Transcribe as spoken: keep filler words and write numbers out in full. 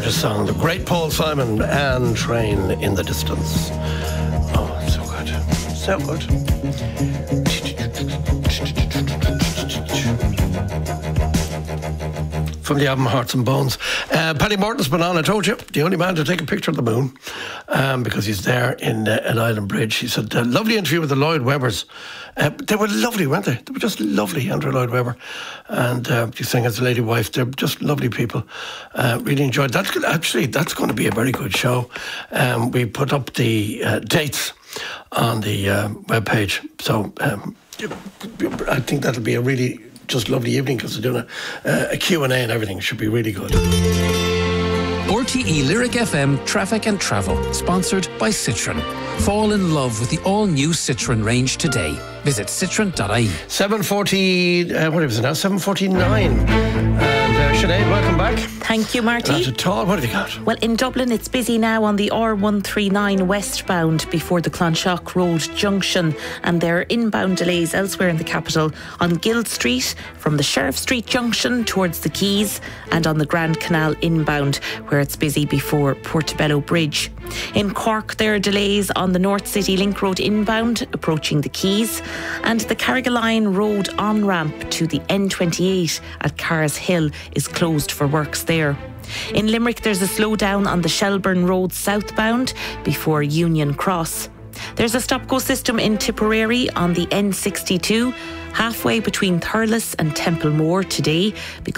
latest song, the great Paul Simon and Train in the Distance. Oh, so good. So good. From the album Hearts and Bones. Uh, Paddy Morton's been on, I told you, the only man to take a picture of the moon, um, because he's there in uh, an Island Bridge. He said, a lovely interview with the Lloyd Webbers. Uh, they were lovely, weren't they? They were just lovely, Andrew Lloyd Webber. And uh, he's saying as a lady wife, they're just lovely people. Uh, really enjoyed that. Actually, that's going to be a very good show. Um, we put up the uh, dates on the uh, webpage. So um, I think that'll be a really just lovely evening, because they're doing a, a Q and A and everything. It should be really good. R T E Lyric F M Traffic and Travel, sponsored by Citroen. Fall in love with the all-new Citroen range today. Visit citroen dot I E. seven forty, uh, what is it now? seven forty-nine. And uh, Sinead, welcome back. Thank you, Marty. Not at all. What have you got? Well, in Dublin, it's busy now on the R one thirty-nine westbound before the Clonshock Road junction, and there are inbound delays elsewhere in the capital on Guild Street from the Sheriff Street junction towards the Quays, and on the Grand Canal inbound, where it's busy before Portobello Bridge. In Cork, there are delays on the North City Link Road inbound approaching the Quays, and the Carrigaline Road on-ramp to the N twenty-eight at Carrs Hill is closed for works there. In Limerick, there's a slowdown on the Shelburne Road southbound before Union Cross. There's a stop-go system in Tipperary on the N sixty-two, halfway between Thurles and Templemore today, because